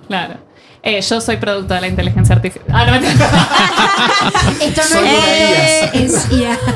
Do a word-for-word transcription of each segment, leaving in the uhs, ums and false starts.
Claro. Eh, yo soy producto de la inteligencia artificial. Ah, no me Esto no es, es I A.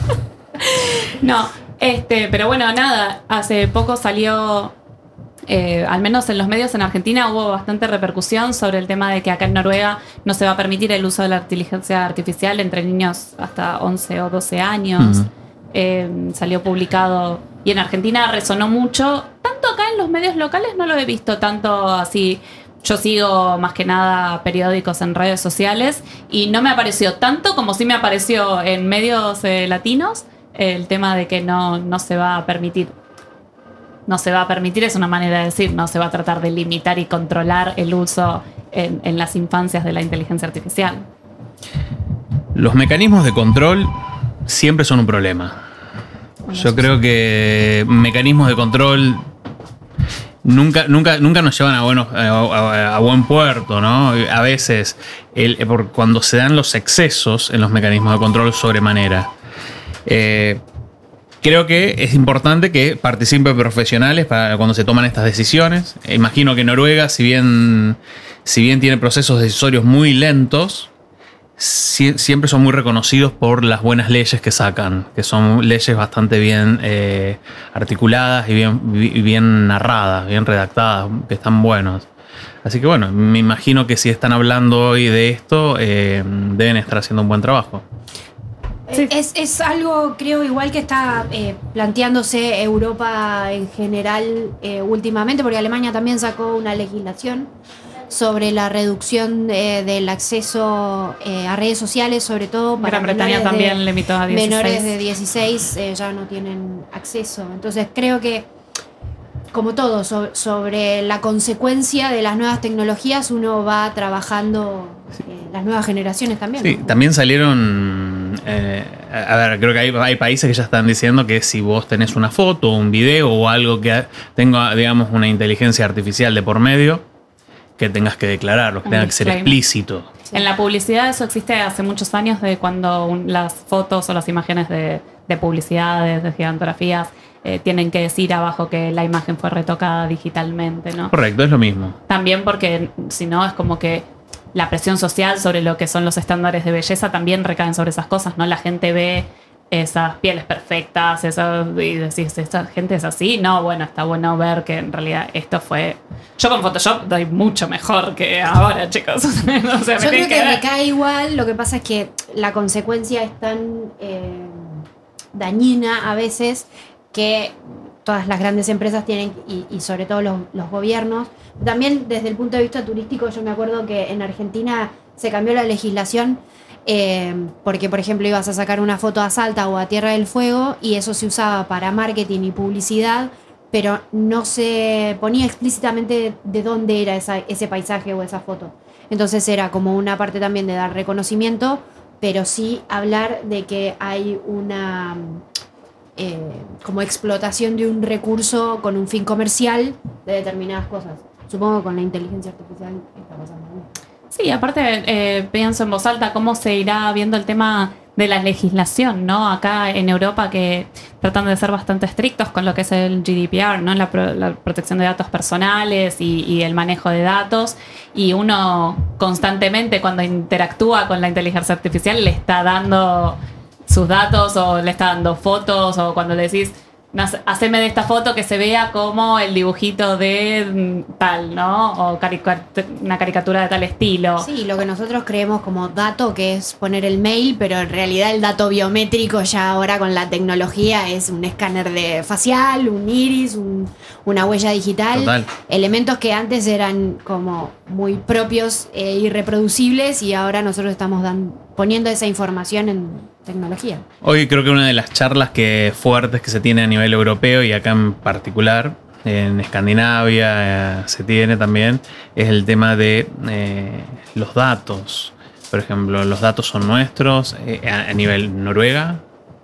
No, este, pero bueno, nada, hace poco salió, eh, al menos en los medios en Argentina hubo bastante repercusión sobre el tema de que acá en Noruega no se va a permitir el uso de la inteligencia artificial entre niños hasta once o doce años. Uh-huh. Eh, salió publicado y en Argentina resonó mucho. Tanto acá en los medios locales no lo he visto tanto así. Yo sigo más que nada periódicos en redes sociales y no me apareció tanto como sí me apareció en medios eh, latinos el tema de que no, no se va a permitir. No se va a permitir es una manera de decir, no se va a tratar de limitar y controlar el uso en, en las infancias de la inteligencia artificial. Los mecanismos de control siempre son un problema. Yo creo que mecanismos de control nunca, nunca, nunca nos llevan a, buenos, a, a, a buen puerto, ¿no? A veces, el, por cuando se dan los excesos en los mecanismos de control sobremanera. Eh, creo que es importante que participen profesionales para cuando se toman estas decisiones. Imagino que Noruega, si bien, si bien tiene procesos decisorios muy lentos, siempre son muy reconocidos por las buenas leyes que sacan, que son leyes bastante bien eh, articuladas y bien, y bien narradas, bien redactadas, que están buenos. Así que bueno, me imagino que si están hablando hoy de esto, eh, deben estar haciendo un buen trabajo. Sí. Es, es algo, creo, igual que está eh, planteándose Europa en general eh, últimamente, porque Alemania también sacó una legislación sobre la reducción de, del acceso eh, a redes sociales, sobre todo para Gran Bretaña también de, limitó a dieciséis. Menores de dieciséis eh, ya no tienen acceso. Entonces creo que, como todo, so, sobre la consecuencia de las nuevas tecnologías uno va trabajando eh, las nuevas generaciones también. Sí, ¿no? También salieron, eh, a ver, creo que hay, hay países que ya están diciendo que si vos tenés una foto, un video o algo que tenga, digamos, una inteligencia artificial de por medio, que tengas que declararlo, que tenga que ser explícito. En la publicidad eso existe hace muchos años, de cuando un, las fotos o las imágenes de, de publicidades, de gigantografías, eh, tienen que decir abajo que la imagen fue retocada digitalmente, ¿no? Correcto, es lo mismo. También porque si no es como que la presión social sobre lo que son los estándares de belleza también recaen sobre esas cosas, ¿no? La gente ve esas pieles perfectas, esas, y decís, ¿esta gente es así? No, bueno, está bueno ver que en realidad esto fue... Yo con Photoshop doy mucho mejor que ahora, chicos. O sea, Yo me creo que, que me cae igual, lo que pasa es que la consecuencia es tan eh, dañina a veces que todas las grandes empresas tienen, y, y sobre todo los, los gobiernos, también desde el punto de vista turístico. Yo me acuerdo que en Argentina se cambió la legislación Eh, porque, por ejemplo, ibas a sacar una foto a Salta o a Tierra del Fuego y eso se usaba para marketing y publicidad, pero no se ponía explícitamente de dónde era esa, ese paisaje o esa foto. Entonces era como una parte también de dar reconocimiento, pero sí hablar de que hay una eh, como explotación de un recurso con un fin comercial de determinadas cosas. Supongo que con la inteligencia artificial está pasando mucho. Sí, aparte eh, pienso en voz alta cómo se irá viendo el tema de la legislación, ¿no? Acá en Europa, que tratan de ser bastante estrictos con lo que es el G D P R, ¿no? La, pro, la protección de datos personales y, y el manejo de datos. Y uno constantemente, cuando interactúa con la inteligencia artificial, le está dando sus datos o le está dando fotos, o cuando le decís, haceme de esta foto que se vea como el dibujito de tal, ¿no? O caricatura, una caricatura de tal estilo. Sí, lo que nosotros creemos como dato, que es poner el mail, pero en realidad el dato biométrico ya ahora con la tecnología es un escáner de facial, un iris, un, una huella digital. Total. Elementos que antes eran como muy propios e irreproducibles y ahora nosotros estamos dan, poniendo esa información en tecnología. Hoy creo que una de las charlas que fuertes que se tiene a nivel europeo y acá en particular, en Escandinavia eh, se tiene también, es el tema de eh, los datos. Por ejemplo, los datos son nuestros eh, a, a nivel Noruega.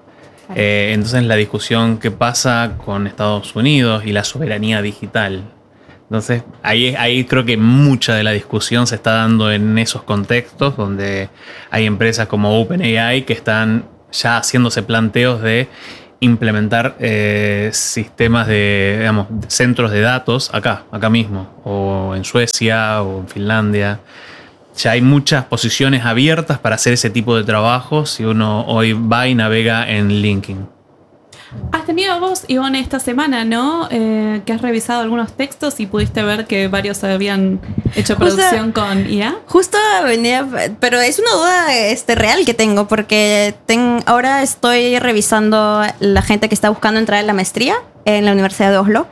Eh, entonces la discusión que pasa con Estados Unidos y la soberanía digital. Entonces ahí, ahí creo que mucha de la discusión se está dando en esos contextos donde hay empresas como OpenAI que están ya haciéndose planteos de implementar eh, sistemas de, digamos, centros de datos acá, acá mismo, o en Suecia o en Finlandia. Ya hay muchas posiciones abiertas para hacer ese tipo de trabajo si uno hoy va y navega en LinkedIn. Has tenido vos, Ivonne, esta semana, ¿no? Eh, que has revisado algunos textos y pudiste ver que varios habían hecho Justo- producción con I A. Justo venía, pero es una duda este, real que tengo, porque ten- ahora estoy revisando la gente que está buscando entrar en la maestría en la Universidad de Oslo.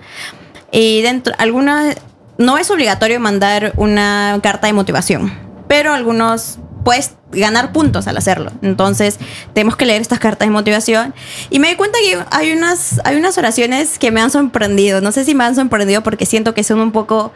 Y dentro, algunas, no es obligatorio mandar una carta de motivación, pero algunos puedes ganar puntos al hacerlo. Entonces, tenemos que leer estas cartas de motivación. Y me di cuenta que hay unas, hay unas oraciones que me han sorprendido. No sé si me han sorprendido porque siento que son un poco...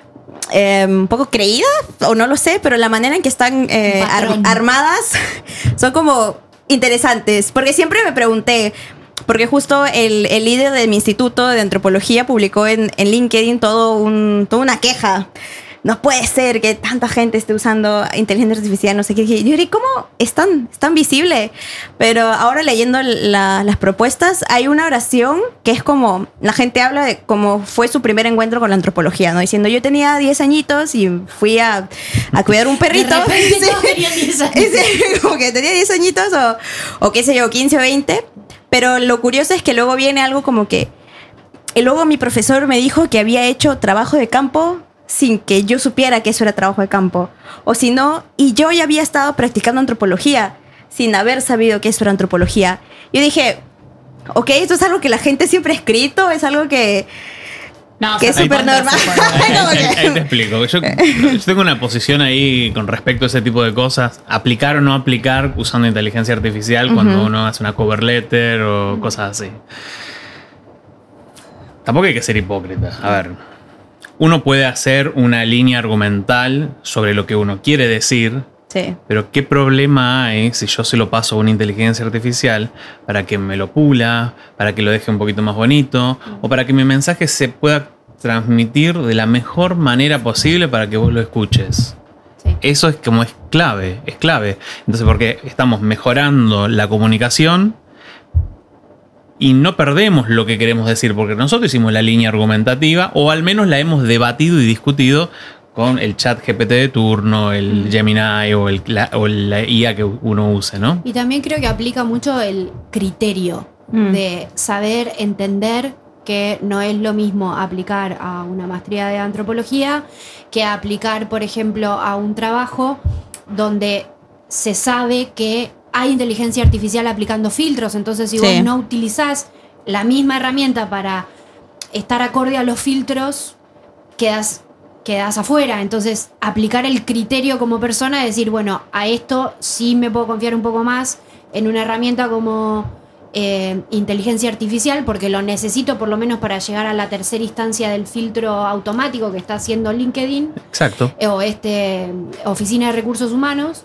Eh, un poco creídas, o no lo sé, pero la manera en que están eh, ar- Patrón. armadas son como interesantes. Porque siempre me pregunté, porque justo el, el líder de mi instituto de antropología publicó en, en LinkedIn todo un, toda una queja. No puede ser que tanta gente esté usando inteligencia artificial, no sé qué. Yo diría, ¿cómo es tan, es tan visible? Pero ahora leyendo la- las propuestas, hay una oración que es como, la gente habla de cómo fue su primer encuentro con la antropología, ¿no? Diciendo, yo tenía diez añitos y fui a, a cuidar un perrito. De repente Sí. todos tenían diez años. Sí, como que tenía diez añitos o, o qué sé yo, quince o veinte. Pero lo curioso es que luego viene algo como que... Y luego mi profesor me dijo que había hecho trabajo de campo sin que yo supiera que eso era trabajo de campo. O si no, y yo ya había estado practicando antropología sin haber sabido que eso era antropología. Yo dije, ok, esto es algo que la gente siempre ha escrito, es algo que... No, Que se es súper puede- normal. se puede- Ahí, Como ahí- que- ahí te explico. Yo, yo tengo una posición ahí con respecto a ese tipo de cosas. Aplicar o no aplicar usando inteligencia artificial cuando Ujú. uno hace una cover letter o cosas así. Tampoco hay que ser hipócrita. A ver, uno puede hacer una línea argumental sobre lo que uno quiere decir, Sí. pero ¿qué problema hay si yo se lo paso a una inteligencia artificial para que me lo pula, para que lo deje un poquito más bonito, o para que mi mensaje se pueda transmitir de la mejor manera posible para que vos lo escuches? Sí. Eso es como es clave, es clave. Entonces, porque estamos mejorando la comunicación y no perdemos lo que queremos decir, porque nosotros hicimos la línea argumentativa, o al menos la hemos debatido y discutido con el chat G P T de turno, el Gemini o, el, la, o la I A que uno use, ¿no? Y también creo que aplica mucho el criterio Mm. de saber entender que no es lo mismo aplicar a una maestría de antropología que aplicar, por ejemplo, a un trabajo donde se sabe que hay inteligencia artificial aplicando filtros. Entonces, si Sí. vos no utilizás la misma herramienta para estar acorde a los filtros, quedas, quedas afuera. Entonces, aplicar el criterio como persona, decir, bueno, a esto sí me puedo confiar un poco más en una herramienta como eh, inteligencia artificial, porque lo necesito por lo menos para llegar a la tercera instancia del filtro automático que está haciendo LinkedIn Exacto. eh, o este Oficina de Recursos Humanos,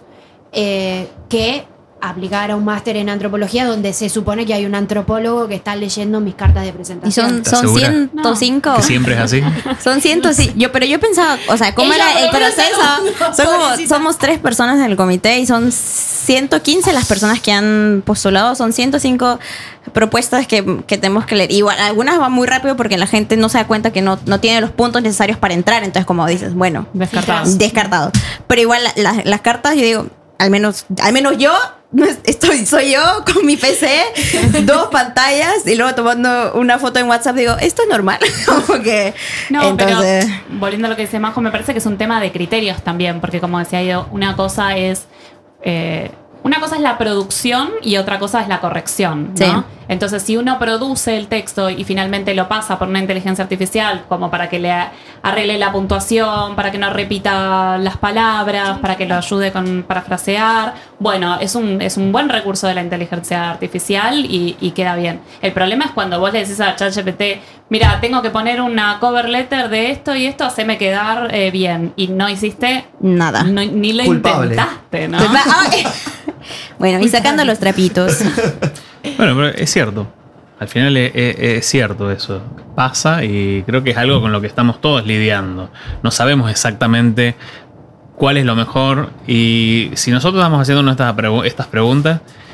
eh, que aplicar a un máster en antropología donde se supone que hay un antropólogo que está leyendo mis cartas de Y presentación. son, ¿Estás son segura? ciento cinco. Que siempre es así. Son ciento cinco. Yo, pero yo pensaba, o sea, ¿cómo Ella era el por lo menos proceso? no, Son como- pobrecita. somos tres personas en el comité y son ciento quince las personas que han postulado. Son ciento cinco propuestas que, que tenemos que leer. Igual, algunas van muy rápido porque la gente no se da cuenta que no, no tiene los puntos necesarios para entrar. Entonces, como dices, bueno, Descartados. descartado. Pero igual la- la- las cartas, yo digo, al menos, al menos yo no es- estoy, soy yo con mi P C, dos pantallas y luego tomando una foto en WhatsApp, digo, esto es normal. Como que No, entonces, pero volviendo a lo que dice Majo, me parece que es un tema de criterios también, porque como decía yo, una cosa es eh, una cosa es la producción y otra cosa es la corrección, ¿no? Sí. Entonces, si uno produce el texto y finalmente lo pasa por una inteligencia artificial, como para que le arregle la puntuación, para que no repita las palabras, para que lo ayude con parafrasear, bueno, es un, es un buen recurso de la inteligencia artificial y, y queda bien. El problema es cuando vos le decís a ChatGPT, mira, tengo que poner una cover letter de esto y esto, haceme quedar eh, bien. Y no hiciste nada. no- ni lo Culpable. intentaste, ¿no? Ah, eh. Bueno, y sacando los trapitos. Bueno, pero es cierto. Al final es, es- es cierto eso. Pasa y creo que es algo con lo que estamos todos lidiando. No sabemos exactamente cuál es lo mejor y si nosotros estamos haciendo nuestras pregu- estas preguntas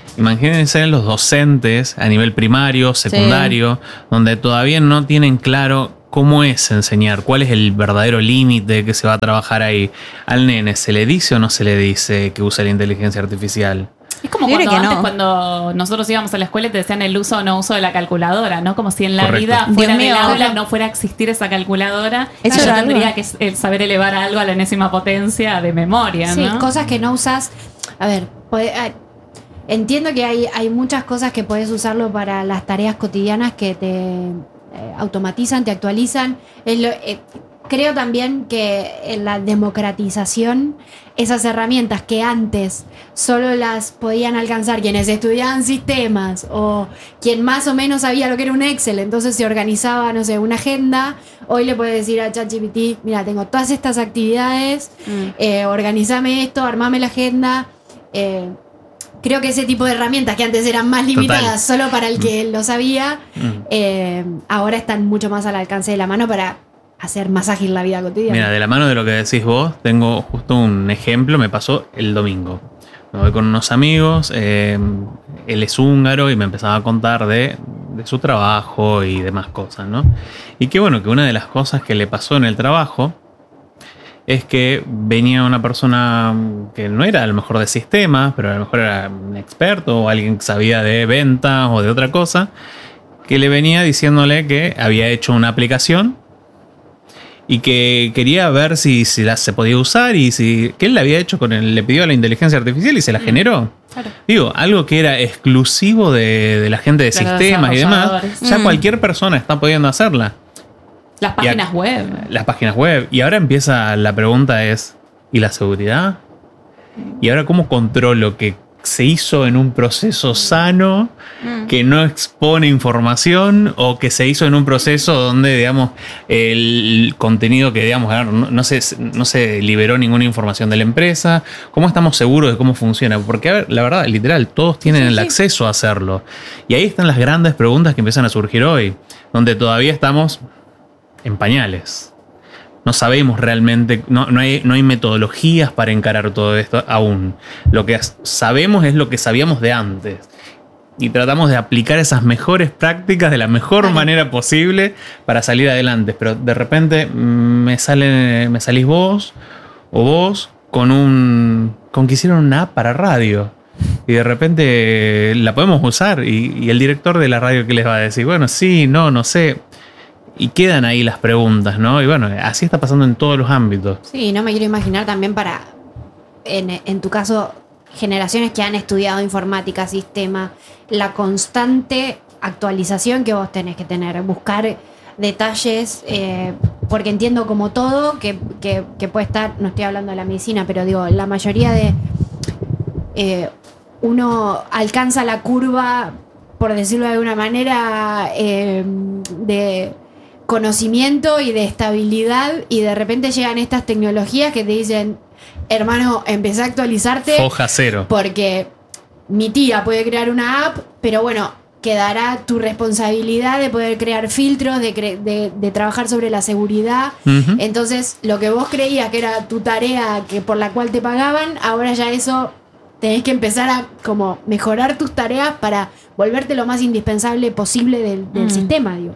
Imagínense los docentes a nivel primario, secundario, sí. donde todavía no tienen claro cómo es enseñar, cuál es el verdadero límite que se va a trabajar ahí. Al nene, ¿se le dice o no se le dice que use la inteligencia artificial? Es como Yo cuando creo que antes, no. cuando nosotros íbamos a la escuela y te decían el uso o no uso de la calculadora, ¿no? Como si en la Correcto. vida fuera Dios del mío. aula no fuera a existir esa calculadora. Eso Yo era tendría algo. que eh, saber elevar algo a la enésima potencia de memoria, Sí, ¿no? cosas que no usas. A ver, puede- ah, entiendo que hay, hay muchas cosas que puedes usarlo para las tareas cotidianas que te eh, automatizan, te actualizan. Es lo- eh, creo también que en la democratización, esas herramientas que antes solo las podían alcanzar quienes estudiaban sistemas o quien más o menos sabía lo que era un Excel, entonces se organizaba, no sé, una agenda. Hoy le puedes decir a ChatGPT, mira, tengo todas estas actividades, Mm. eh, organizame esto, armame la agenda. Eh, creo que ese tipo de herramientas que antes eran más limitadas Total. solo para el que lo sabía, Mm. eh, ahora están mucho más al alcance de la mano para hacer más ágil la vida cotidiana. Mira, de la mano de lo que decís vos, tengo justo un ejemplo, me pasó el domingo. Me voy con unos amigos, eh, él es húngaro y me empezaba a contar de, de su trabajo y demás cosas, ¿no? Y qué bueno, que una de las cosas que le pasó en el trabajo es que venía una persona que no era a lo mejor de sistemas, pero a lo mejor era un experto o alguien que sabía de ventas o de otra cosa, que le venía diciéndole que había hecho una aplicación y que quería ver si, si la, se podía usar y si que él la había hecho con el, le pidió a la inteligencia artificial y se la generó. Claro. Digo, algo que era exclusivo de, de la gente de De los sistemas y demás, desarrolladores. ya Mm. cualquier persona está pudiendo hacerla. Las Y páginas ac- web. Las páginas web. Y ahora empieza la pregunta es, ¿y la seguridad? ¿Y ahora cómo controlo que se hizo en un proceso sano, Mm. que no expone información, o que se hizo en un proceso donde, digamos, el contenido que, digamos, no, no, se, no se liberó ninguna información de la empresa? ¿Cómo estamos seguros de cómo funciona? Porque, a ver, la verdad, literal, todos tienen Sí, el sí. acceso a hacerlo. Y ahí están las grandes preguntas que empiezan a surgir hoy, donde todavía estamos en pañales. No sabemos realmente, no, no, hay, no hay metodologías para encarar todo esto aún. Lo que sabemos es lo que sabíamos de antes. Y tratamos de aplicar esas mejores prácticas de la mejor Claro. manera posible para salir adelante. Pero de repente mm, me, sale, me salís vos o vos con un. con que hicieron una app para radio. Y de repente la podemos usar. Y, y el director de la radio, ¿qué les va a decir? Bueno, sí, no, no sé. Y quedan ahí las preguntas, ¿no? Y bueno, así está pasando en todos los ámbitos. Sí, no me quiero imaginar también para, en, en tu caso, generaciones que han estudiado informática, sistema, la constante actualización que vos tenés que tener, buscar detalles, eh, porque entiendo como todo que, que, que puede estar, no estoy hablando de la medicina, pero digo, la mayoría de... eh, uno alcanza la curva, por decirlo de alguna manera, eh, de conocimiento y de estabilidad, y de repente llegan estas tecnologías que te dicen, hermano, empecé a actualizarte Foja cero. porque mi tía puede crear una app, pero bueno, quedará tu responsabilidad de poder crear filtros, de, cre- de, de trabajar sobre la seguridad. Ujú. Entonces, lo que vos creías que era tu tarea que por la cual te pagaban, ahora ya eso tenés que empezar a como mejorar tus tareas para volverte lo más indispensable posible del, del Mm. sistema, digo.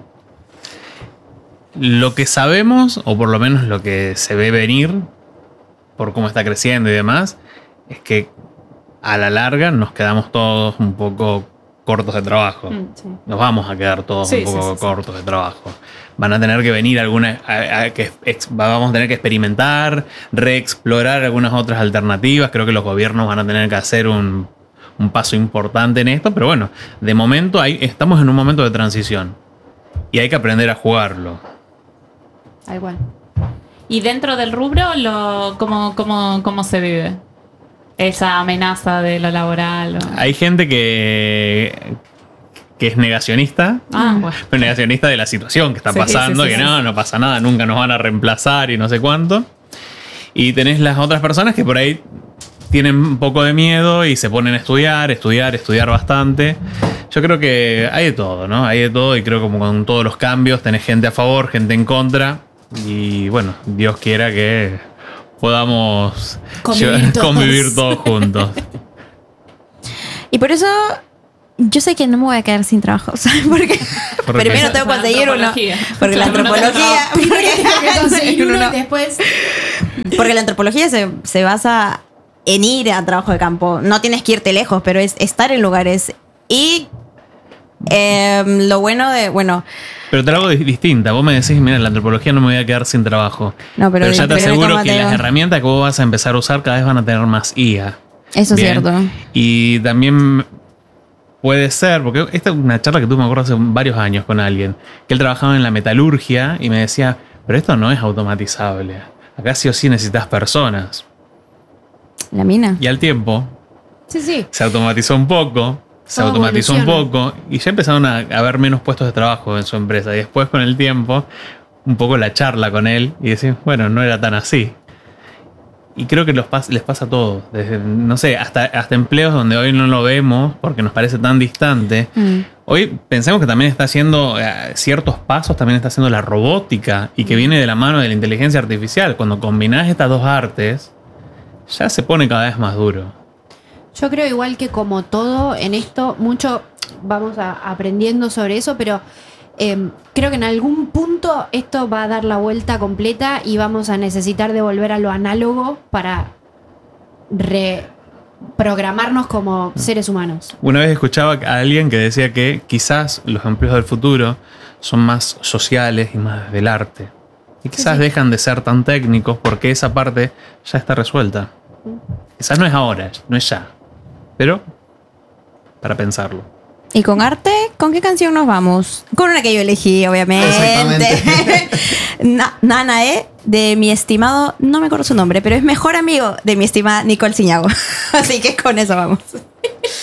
Lo que sabemos, o por lo menos lo que se ve venir, por cómo está creciendo y demás, es que a la larga nos quedamos todos un poco cortos de trabajo. Mm, sí. Nos vamos a quedar todos Sí, un poco sí, sí, sí. cortos de trabajo. Van a tener que venir algunas, a- a- que ex- vamos a tener que experimentar, reexplorar algunas otras alternativas. Creo que los gobiernos van a tener que hacer un, un paso importante en esto, pero bueno, de momento hay, estamos en un momento de transición y hay que aprender a jugarlo. Tal cual. Y dentro del rubro, lo, ¿cómo, cómo, cómo se vive esa amenaza de lo laboral? o- Hay gente que, que es negacionista, Ah, bueno. pero negacionista de la situación que está Sí, pasando, sí, sí, que sí. no, no pasa nada, nunca nos van a reemplazar y no sé cuánto. Y tenés las otras personas que por ahí tienen un poco de miedo y se ponen a estudiar, estudiar, estudiar bastante. Yo creo que hay de todo, ¿no? Hay de todo y creo que como con todos los cambios tenés gente a favor, gente en contra. Y bueno, Dios quiera que podamos Convivir llevar- todos. convivir todos juntos. Y por eso yo sé que no me voy a quedar sin trabajo, ¿sabes? Porque Por primero eso. tengo que La conseguir uno. antropología. Porque la Claro, uno tiene antropología... Primero tengo que conseguir uno uno- y después. Porque la antropología se, se basa en ir a trabajo de campo. No tienes que irte lejos, pero es estar en lugares. Y eh, lo bueno de... Bueno, Pero te lo hago di- distinta. Vos me decís, mira, en la antropología no me voy a quedar sin trabajo. No, pero ya te pero aseguro ¿cómo que te las digo? herramientas que vos vas a empezar a usar cada vez van a tener más I A. eso es Bien. cierto. Y también puede ser, porque esta es una charla que tuve, me acuerdo, hace varios años con alguien, que él trabajaba en la metalurgia y me decía, pero esto no es automatizable. Acá sí o sí necesitas personas. La mina. Y al tiempo Sí, sí. se automatizó un poco, se Todo automatizó un evoluciona. poco y ya empezaron a haber menos puestos de trabajo en su empresa. Y después con el tiempo, un poco la charla con él y decir, bueno, no era tan así. Y creo que los pas- les pasa a todos. Desde, no sé, hasta, hasta empleos donde hoy no lo vemos porque nos parece tan distante. Mm. Hoy pensemos que también está haciendo eh, ciertos pasos, también está haciendo la robótica y que viene de la mano de la inteligencia artificial. Cuando combinás estas dos artes, ya se pone cada vez más duro. Yo creo igual que como todo en esto, mucho vamos a, aprendiendo sobre eso, pero eh, creo que en algún punto esto va a dar la vuelta completa y vamos a necesitar de volver a lo análogo para reprogramarnos como seres humanos. Una vez escuchaba a alguien que decía que quizás los empleos del futuro son más sociales y más del arte. Y quizás sí. dejan de ser tan técnicos porque esa parte ya está resuelta. Quizás no es ahora, no es ya. Pero para pensarlo. Y con arte, ¿con qué canción nos vamos? Con una que yo elegí, obviamente. Exactamente. Na- Nanae, de mi estimado, no me acuerdo su nombre, pero es mejor amigo de mi estimada Nicole Ciñago. Así que con eso vamos.